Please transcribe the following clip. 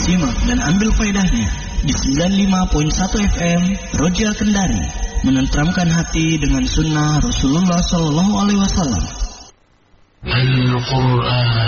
Simak dan ambil faedahnya di 95.1 FM Roja Kendari, menenteramkan hati dengan sunnah Rasulullah SAW. Al-Quran